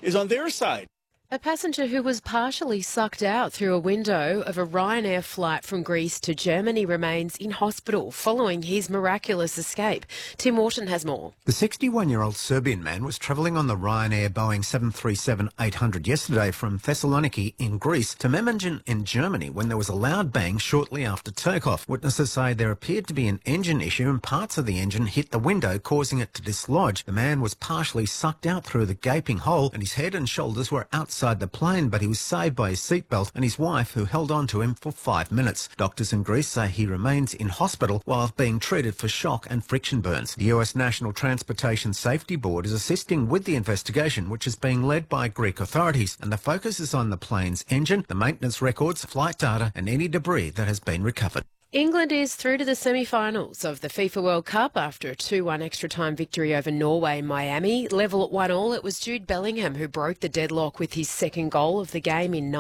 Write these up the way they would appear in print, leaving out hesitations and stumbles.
is on their side. A passenger who was partially sucked out through a window of a Ryanair flight from Greece to Germany remains in hospital following his miraculous escape. Tim Wharton has more. The 61-year-old Serbian man was travelling on the Ryanair Boeing 737-800 yesterday from Thessaloniki in Greece to Memmingen in Germany when there was a loud bang shortly after takeoff. Witnesses say there appeared to be an engine issue and parts of the engine hit the window, causing it to dislodge. The man was partially sucked out through the gaping hole and his head and shoulders were outside the plane, but he was saved by his seatbelt and his wife, who held on to him for 5 minutes. Doctors in Greece say he remains in hospital while being treated for shock and friction burns. The US National Transportation Safety Board is assisting with the investigation, which is being led by Greek authorities, and the focus is on the plane's engine, the maintenance records, flight data and any debris that has been recovered. England is through to the semi-finals of the FIFA World Cup after a 2-1 extra-time victory over Norway in Miami. Level at 1-1, it was Jude Bellingham who broke the deadlock with his second goal of the game in the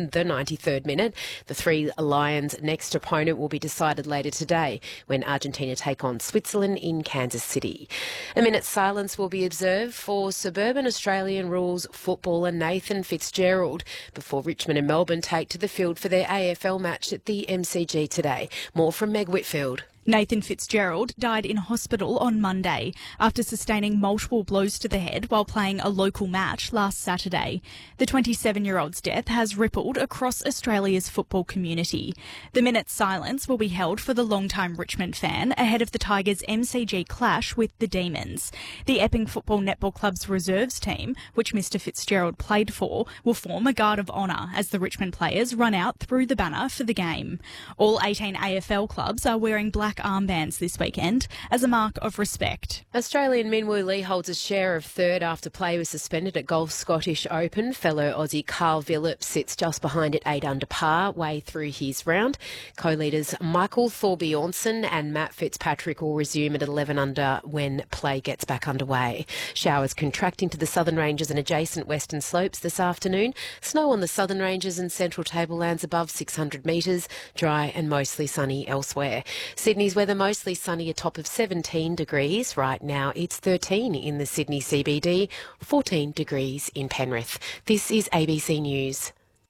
93rd minute. The Three Lions' next opponent will be decided later today when Argentina take on Switzerland in Kansas City. A minute's silence will be observed for suburban Australian rules footballer Nathan Fitzgerald before Richmond and Melbourne take to the field for their AFL match at the MCG today. More from Meg Whitfield. Nathan Fitzgerald died in hospital on Monday after sustaining multiple blows to the head while playing a local match last Saturday. The 27-year-old's death has rippled across Australia's football community. The minute's silence will be held for the long-time Richmond fan ahead of the Tigers' MCG clash with the Demons. The Epping Football Netball Club's reserves team, which Mr Fitzgerald played for, will form a guard of honour as the Richmond players run out through the banner for the game. All 18 AFL clubs are wearing black armbands this weekend as a mark of respect. Australian Min Woo Lee holds a share of third after play was suspended at Golf Scottish Open. Fellow Aussie Carl Phillips sits just behind at 8 under par, way through his round. Co-leaders Michael Thorbjornsen and Matt Fitzpatrick will resume at 11 under when play gets back underway. Showers contracting to the southern ranges and adjacent western slopes this afternoon. Snow on the southern ranges and central tablelands above 600 metres. Dry and mostly sunny elsewhere. Sydney's weather mostly sunny, a top of 17 degrees. Right now it's 13 in the Sydney CBD, 14 degrees in Penrith. This is ABC News.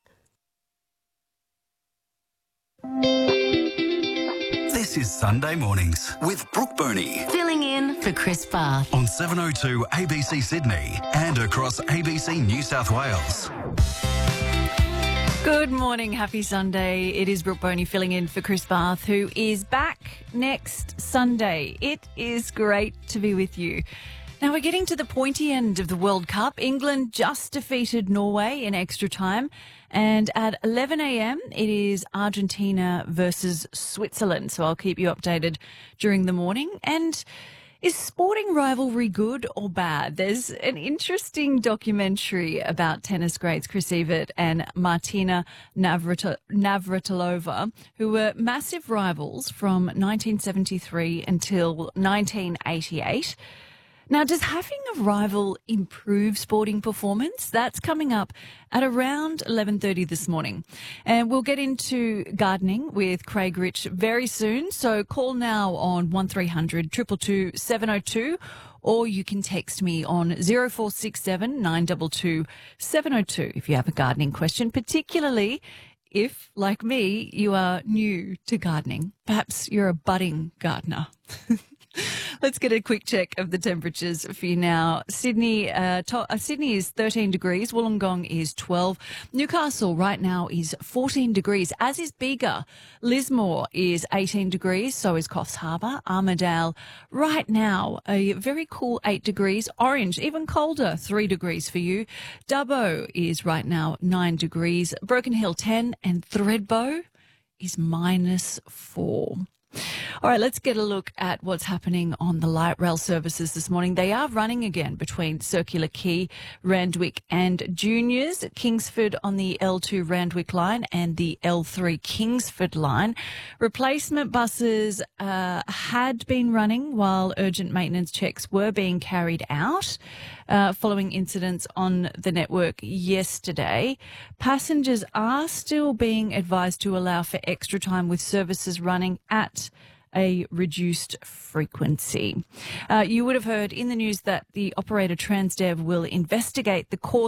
This is Sunday Mornings with Brooke Boney. Filling in for Chris Barth. On 702 ABC Sydney and across ABC New South Wales. Good morning, happy Sunday. It is Brooke Boney filling in for Chris Barth, who is back next Sunday. It is great to be with you. Now, we're getting to the pointy end of the World Cup. England just defeated Norway in extra time. And at 11 a.m, it is Argentina versus Switzerland. So I'll keep you updated during the morning. And is sporting rivalry good or bad? There's an interesting documentary about tennis greats Chris Evert and Martina Navratilova, who were massive rivals from 1973 until 1988. Now, does having a rival improve sporting performance? That's coming up at around 11:30 this morning. And we'll get into gardening with Craig Rich very soon. So call now on 1300 222 702, or you can text me on 0467 922 702 if you have a gardening question, particularly if, like me, you are new to gardening. Perhaps you're a budding gardener. Let's get a quick check of the temperatures for you now. Sydney is 13 degrees. Wollongong is 12. Newcastle right now is 14 degrees, as is Bega. Lismore is 18 degrees. So is Coffs Harbour. Armidale right now a very cool 8 degrees. Orange, even colder, 3 degrees for you. Dubbo is right now 9 degrees. Broken Hill 10, and Thredbo is -4. All right, let's get a look at what's happening on the light rail services this morning. They are running again between Circular Quay, Randwick and Juniors, Kingsford on the L2 Randwick line and the L3 Kingsford line. Replacement buses had been running while urgent maintenance checks were being carried out following incidents on the network yesterday. Passengers are still being advised to allow for extra time with services running at a reduced frequency. You would have heard in the news that the operator Transdev will investigate the cause